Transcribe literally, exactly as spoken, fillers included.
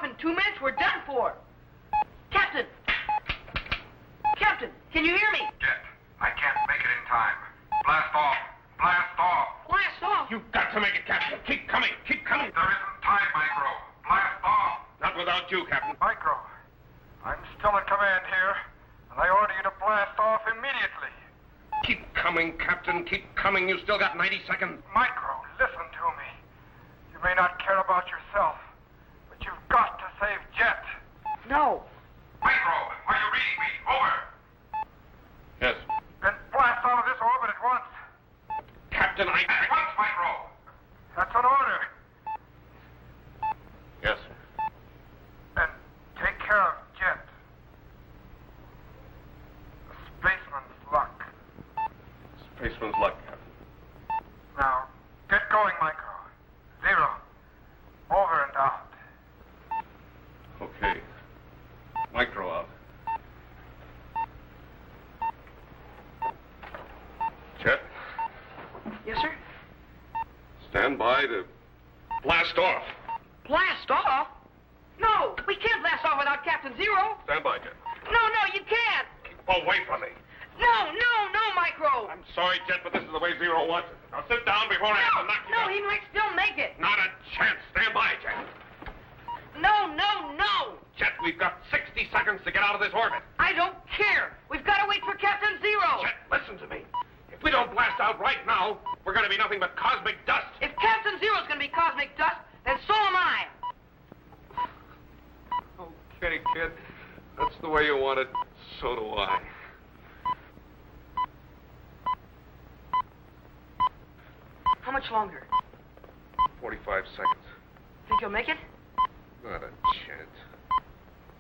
off in two minutes, we're done for. Captain! Captain, can you hear me? Jet, I can't make it in time. Blast off! Blast off! Blast off! You've got to make it, Captain. Keep coming. Keep coming. There isn't time, Micro. Blast off! Not without you, Captain. Micro, I'm still in command here, and I order you to blast off immediately. Keep coming, Captain. Keep coming. You still got ninety seconds. Micro, listen to me. You may not care about yourself, but you've got to save Jet. No. Micro, are you reading me? Over. Yes. Then blast out of this orbit at once. Captain, I... At once, Micro. That's an order. Yes. Then take care of Jet. The spaceman's luck. Spaceman's luck, Captain. Now, get going, Micro. Zero. Over and out. Okay. Micro out. Jet, Yes, sir? stand by to blast off. Blast off? No, we can't blast off without Captain Zero. Stand by, Jet. No, no, you can't. Keep away from me. No, no, no, Micro. I'm sorry, Jet, but this is the way Zero wants it. Now sit down before I have to knock you No, out. he might still make it. Not a chance. Stand by, Jet. No, no, no. Jet, we've got sixty seconds to get out of this orbit. I don't care. We've got to wait for Captain Zero. Jet, listen to me. If we don't blast out right now, we're going to be nothing but cosmic dust. If Captain Zero's going to be cosmic dust, then so am I. Okay, kid. That's the way you want it. So do I. How much longer? Forty-five seconds. Think you'll make it? Not a chance.